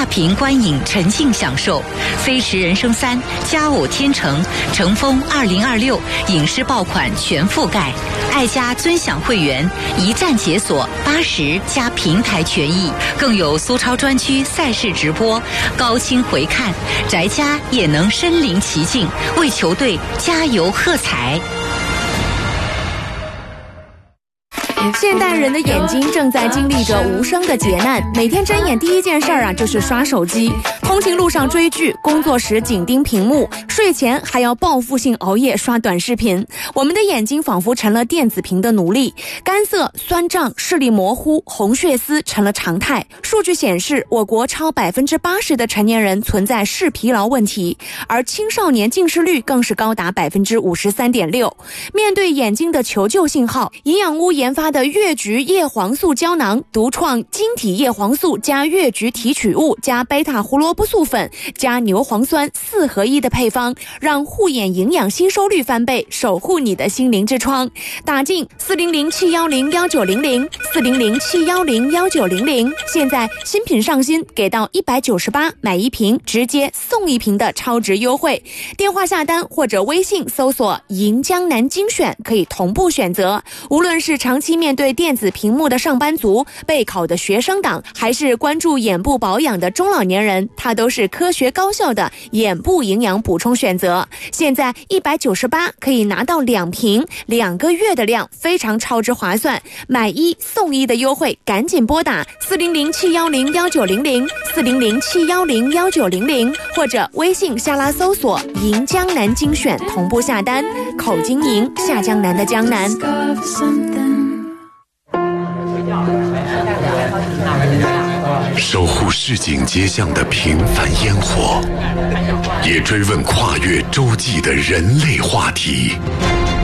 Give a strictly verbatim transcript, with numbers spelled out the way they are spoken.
屏观影沉浸享受。飞驰人生三、佳偶天成、乘风二零二六影视爆款全覆盖，爱家尊享会员一站解锁八十加平台权益，更有苏超专区赛事直播，高清回看，宅家也能身临其境，为球队加油喝彩。 现代人的眼睛正在经历着无声的劫难，每天睁眼第一件事儿啊就是刷手机，通勤路上追剧，工作时紧盯屏幕，睡前还要报复性熬夜刷短视频。我们的眼睛仿佛成了电子屏的奴隶，干涩、酸胀、视力模糊、红血丝成了常态。数据显示，我国超百分之八十的成年人存在视疲劳问题，而青少年近视率更是高达百分之五十三点六。面对眼睛的求救信号，营养屋研发的越橘叶黄素胶囊，独创晶体叶黄素加越橘提取物加贝塔胡萝卜素粉加牛磺酸四合一的配方，让护眼营养吸收率翻倍，守护你的心灵之窗。打进四零零七幺零幺九零零 四零零七幺零幺九零零，现在新品上新，给到一百九十八买一瓶直接送一瓶的超值优惠。电话下单或者微信搜索银江南精选，可以同步选择。无论是长期面对电子屏幕的上班族、备考的学生党，还是关注眼部保养的中老年人，它都是科学高效的眼部营养补充选择。现在一百九十八可以拿到两瓶，两个月的量，非常超值划算，买一送一的优惠，赶紧拨打四零零七幺零幺九零零 四零零七幺零幺九零零，或者微信下拉搜索银江南精选，同步下单。口金银，下江南的江南。 守护市井街巷的平凡烟火，也追问跨越洲际的人类话题。